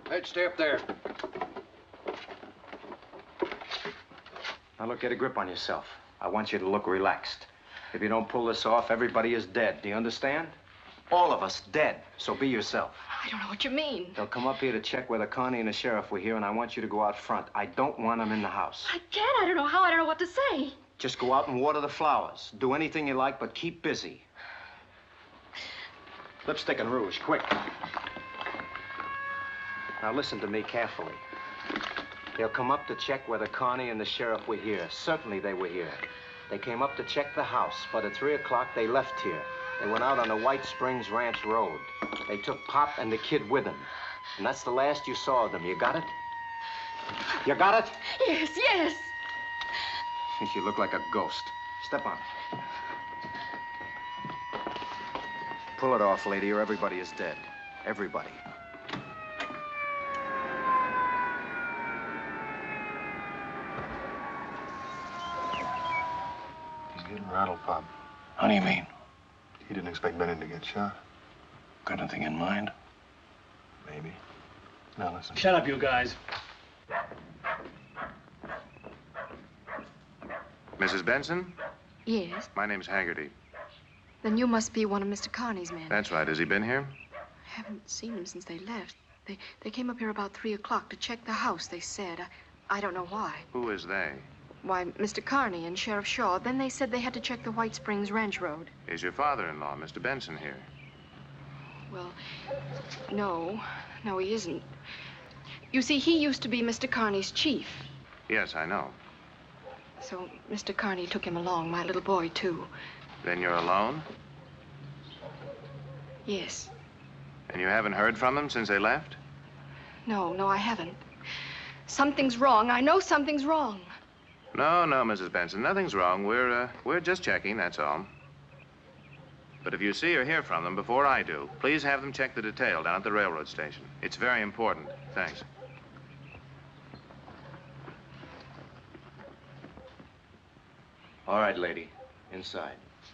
Hey, stay up there. Now look, get a grip on yourself. I want you to look relaxed. If you don't pull this off, everybody is dead. Do you understand? All of us dead. So be yourself. I don't know what you mean. They'll come up here to check whether Connie and the sheriff were here, and I want you to go out front. I don't want them in the house. I can't. I don't know how. I don't know what to say. Just go out and water the flowers. Do anything you like, but keep busy. Lipstick and rouge, quick. Now listen to me carefully. They'll come up to check whether Connie and the sheriff were here. Certainly they were here. They came up to check the house, but at 3 o'clock they left here. They went out on the White Springs Ranch Road. They took Pop and the kid with them. And that's the last you saw of them. You got it? You got it? Yes, yes. You look like a ghost. Step on it. Pull it off, lady, or everybody is dead. Everybody. He's getting rattled, Pop. How do you mean? He didn't expect Bennett to get shot. Got anything in mind? Maybe. Now listen. Shut up, you guys. Mrs. Benson? Yes? My name's Haggerty. Then you must be one of Mr. Carney's men. That's right. Has he been here? I haven't seen him since they left. They came up here about 3 o'clock to check the house, they said. I don't know why. Who is they? Why, Mr. Carney and Sheriff Shaw. Then they said they had to check the White Springs Ranch Road. Is your father-in-law, Mr. Benson, here? Well, no. No, he isn't. You see, he used to be Mr. Carney's chief. Yes, I know. So Mr. Carney took him along, my little boy, too. Then you're alone? Yes. And you haven't heard from them since they left? No, I haven't. Something's wrong. I know something's wrong. No, Mrs. Benson, nothing's wrong. We're just checking, that's all. But if you see or hear from them before I do, please have them check the detail down at the railroad station. It's very important. Thanks. All right, lady. Inside.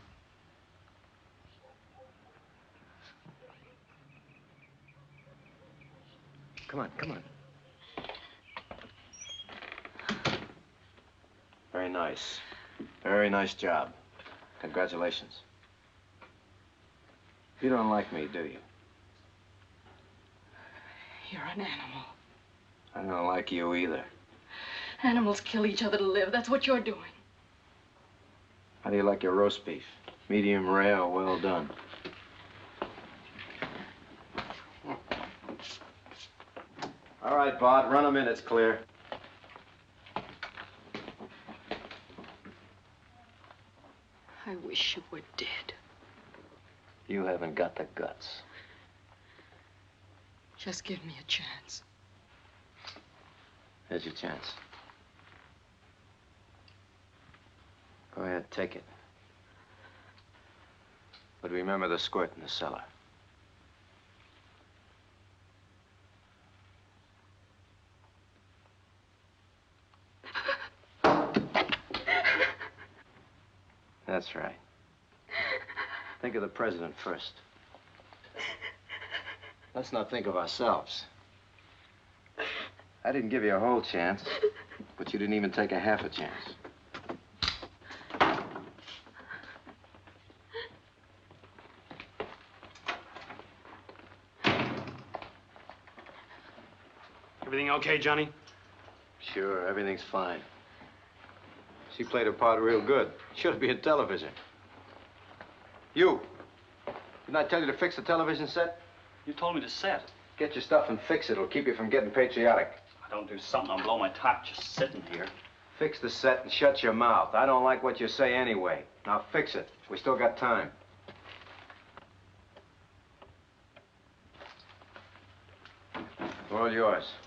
Come on. Very nice. Very nice job. Congratulations. You don't like me, do you? You're an animal. I don't like you either. Animals kill each other to live. That's what you're doing. How do you like your roast beef? Medium rare or well done? All right, Bart, run them in. It's clear. I wish you were dead. You haven't got the guts. Just give me a chance. Here's your chance. Go ahead, take it. But remember the squirt in the cellar. That's right. Think of the president first. Let's not think of ourselves. I didn't give you a whole chance, but you didn't even take a half a chance. Everything okay, Johnny? Sure, everything's fine. She played her part real good. Should be a television. You! Didn't I tell you to fix the television set? You told me to set. Get your stuff and fix it. It'll keep you from getting patriotic. I don't do something, I'll blow my top just sitting here. Fix the set and shut your mouth. I don't like what you say anyway. Now fix it. We still got time. All yours.